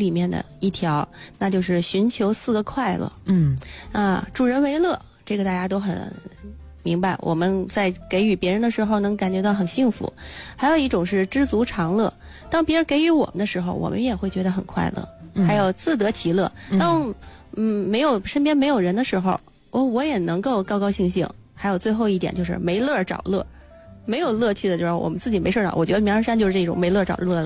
里面的一条，那就是寻求4个快乐。助人为乐，这个大家都很明白，我们在给予别人的时候能感觉到很幸福。还有一种是知足常乐，当别人给予我们的时候，我们也会觉得很快乐。还有自得其乐，当身边没有人的时候，我也能够高高兴兴。还有最后一点就是没乐找乐，没有乐趣的就是我们自己没事找。我觉得苗山就是这种没乐找乐的。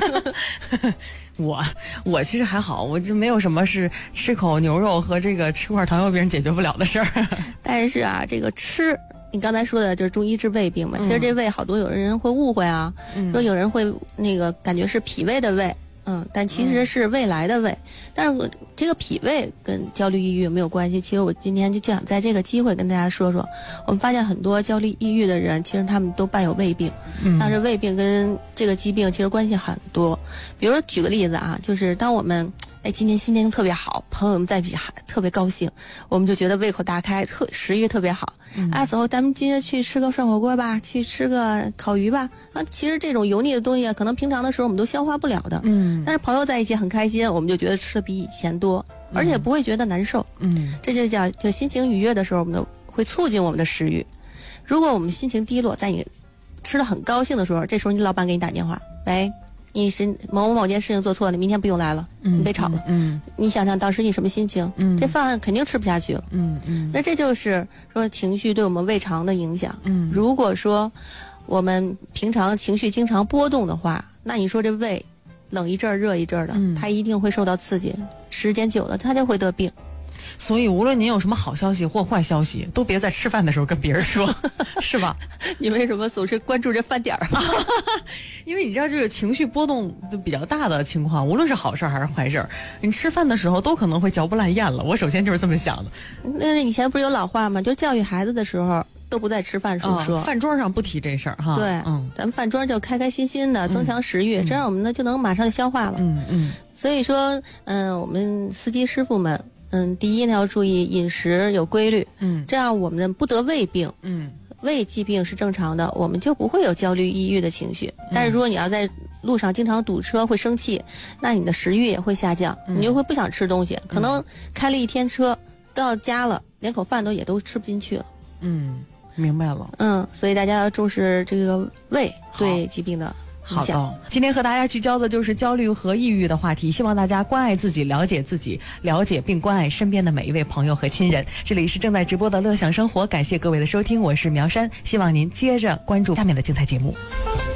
我其实还好，我就没有什么是吃口牛肉和这个吃块糖油饼解决不了的事儿。 但是啊，这个吃，你刚才说的就是中医治胃病嘛。其实这胃好多有人会误会啊，说有人会那个感觉是脾胃的胃。但其实是未来的胃，但是这个脾胃跟焦虑抑郁没有关系。其实我今天就想在这个机会跟大家说说，我们发现很多焦虑抑郁的人，其实他们都伴有胃病，但是胃病跟这个疾病其实关系很多。比如说举个例子啊，就是当我们今天心情特别好，朋友们在一起特别高兴，我们就觉得胃口大开，食欲特别好。走后咱们今天去吃个涮火锅吧，去吃个烤鱼吧。其实这种油腻的东西可能平常的时候我们都消化不了的。但是朋友在一起很开心，我们就觉得吃的比以前多，而且不会觉得难受。这就叫心情愉悦的时候，我们会促进我们的食欲。如果我们心情低落，在你吃的很高兴的时候，这时候你老板给你打电话，喂，你是某件事情做错了，明天不用来了，你被炒了。你想想当时你什么心情？这饭肯定吃不下去了。那这就是说情绪对我们胃肠的影响。如果说我们平常情绪经常波动的话，那你说这胃冷一阵儿热一阵儿的，它一定会受到刺激，时间久了它就会得病。 所以无论您有什么好消息或坏消息，都别在吃饭的时候跟别人说，是吧？ 你为什么总是关注这饭点儿？ 因为你知道这个情绪波动比较大的情况，无论是好事还是坏事，你吃饭的时候都可能会嚼不烂咽了。我首先就是这么想的。 那是以前不是有老话吗？就教育孩子的时候都不在吃饭时候说， 饭桌上不提这事儿哈。 对，咱们饭桌就开开心心的，增强食欲，这样我们呢就能马上消化了。所以说，我们司机师傅们。第一呢要注意饮食有规律，这样我们不得胃病，胃疾病是正常的，我们就不会有焦虑抑郁的情绪。但是如果你要在路上经常堵车会生气，那你的食欲也会下降，你就会不想吃东西，可能开了一天车到家了，连口饭也都吃不进去了。 明白了。 所以大家要重视这个胃对疾病的。 好的，今天和大家聚焦的就是焦虑和抑郁的话题，希望大家关爱自己，了解自己，了解并关爱身边的每一位朋友和亲人。这里是正在直播的乐享生活，感谢各位的收听，我是苗山，希望您接着关注下面的精彩节目。